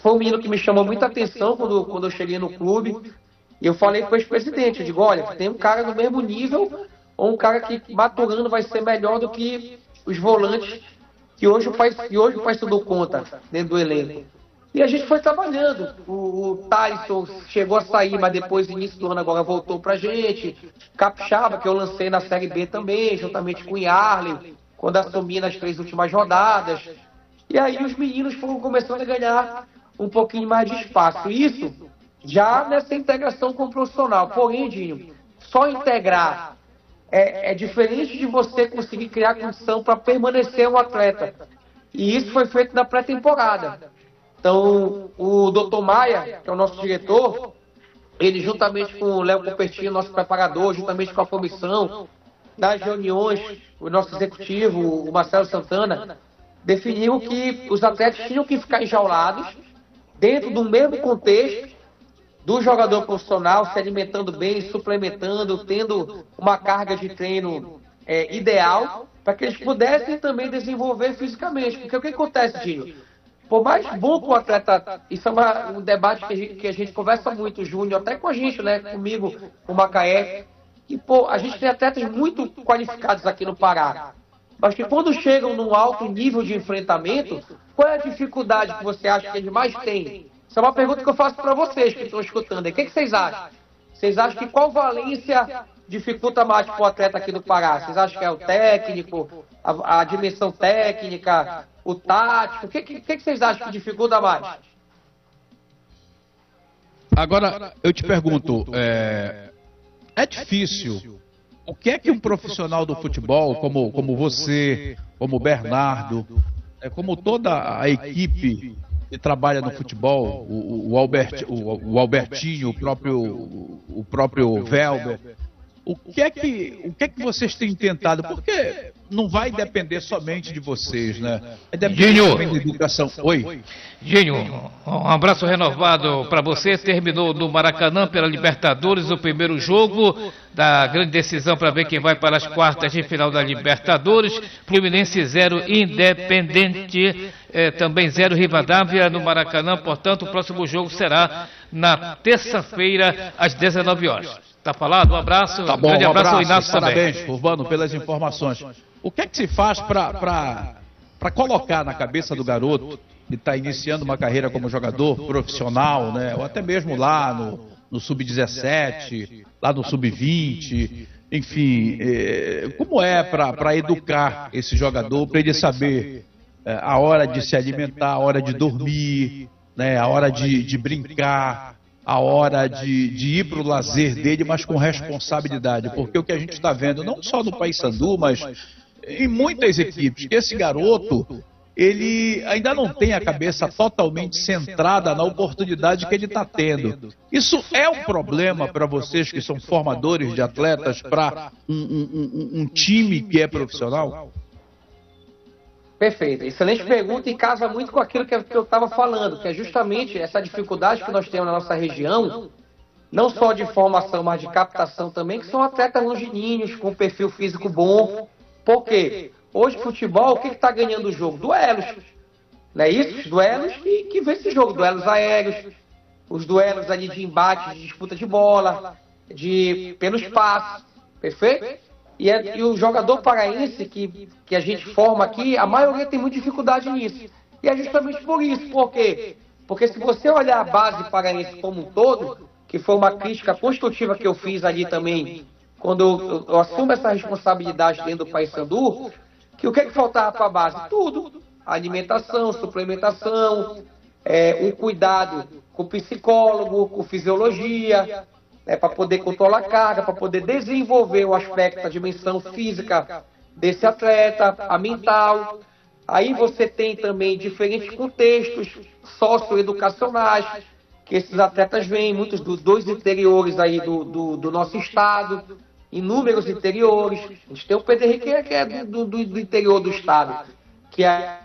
foi um menino que me chamou muita atenção quando eu cheguei no clube. E eu falei com o ex-presidente, eu digo, olha, tem um cara no mesmo nível, ou um cara que maturando vai ser melhor do que os volantes que hoje o Paysandu conta dentro do elenco. E a gente foi trabalhando. O Tyson chegou a sair, mas depois, no início do ano, agora voltou pra gente. Capixaba, que eu lancei na Série B também, juntamente com o Yarley, quando assumi nas 3 últimas rodadas. E aí os meninos foram começando a ganhar um pouquinho mais de espaço. Isso já nessa integração com o profissional. Porém, Dinho, só integrar é diferente de você conseguir criar condição para permanecer um atleta. E isso foi feito na pré-temporada. Então, o Dr. Maia, que é o nosso diretor, ele juntamente com o Léo Cupertino, nosso preparador, juntamente com a comissão, nas reuniões, o nosso executivo, o Marcelo Santana, definiu que os atletas tinham que ficar enjaulados dentro do mesmo contexto do jogador profissional, se alimentando bem, suplementando, tendo uma carga de treino ideal, para que eles pudessem também desenvolver fisicamente. Porque o que acontece, Dinho? Por mais bom que o atleta, isso é um debate que a gente conversa muito, Júnior, até com a gente, né, comigo, com o Macaé, que a gente tem atletas muito qualificados aqui no Pará, mas que quando chegam num alto nível de enfrentamento, qual é a dificuldade que você acha que eles mais têm? Isso é uma pergunta que eu faço para vocês que estão escutando aí. O que vocês acham? Vocês acham que qual valência dificulta mais para o atleta aqui do Pará? Vocês acham que é o técnico, a dimensão técnica, o tático? O que vocês acham que dificulta mais? Agora, eu te pergunto, é difícil. O que é que um profissional do futebol, como você, como o Bernardo, como toda a equipe que trabalha no futebol, o Albertinho, o próprio Velber, o que é que vocês têm tentado? Porque não vai depender somente de vocês, né? É depender também da educação. Oi. Ginho, um abraço renovado para você. Terminou no Maracanã pela Libertadores o primeiro jogo da grande decisão para ver quem vai para as quartas de final da Libertadores. Fluminense 0, Independente também 0, Rivadavia no Maracanã. Portanto, o próximo jogo será na terça-feira às 19 horas. Tá falado? Um abraço. Tá bom, grande abraço ao Inácio também. Parabéns, Urbano, pelas informações. O que é que se faz para colocar na cabeça do garoto que está iniciando uma carreira como jogador profissional, né? Ou até mesmo lá no Sub-17, lá no Sub-20, enfim, como é para educar esse jogador, para ele saber a hora de se alimentar, a hora de dormir, né? A hora de brincar, a hora de ir para o lazer dele, mas com responsabilidade, porque o que a gente está vendo, não só no Paysandu, mas em muitas equipes, que esse garoto, ele ainda não tem a cabeça totalmente centrada na oportunidade que ele está tendo. Isso é um problema para vocês que são formadores de atletas, para um time que é profissional? Perfeito. Excelente pergunta e casa muito com aquilo que eu estava falando, que é justamente essa dificuldade que nós temos na nossa região, não só de formação, mas de captação também, que são atletas longilíneos, com perfil físico bom. Por quê? Hoje, futebol, o que está ganhando o jogo? Duelos. Não é isso? Os duelos que vê esse jogo. Duelos aéreos, os duelos ali de embate, de disputa de bola, pelo espaço. Perfeito? E o jogador paraense que a gente forma aqui, a maioria tem muita dificuldade nisso. E é justamente por isso. Por quê? Porque se você olhar a base paraense como um todo, que foi uma crítica construtiva que eu fiz ali também, quando eu assumo essa responsabilidade dentro do Paysandu, que o que faltava para a base? Tudo. Alimentação, suplementação, um cuidado com o psicólogo, com fisiologia, para poder controlar a carga, para poder desenvolver o aspecto, a dimensão física desse atleta, a mental. Aí você tem também diferentes contextos socioeducacionais, que esses atletas vêm, muitos dos 2 interiores aí do nosso estado, inúmeros interiores. A gente tem o Pedro Henrique, que é do interior do estado, que é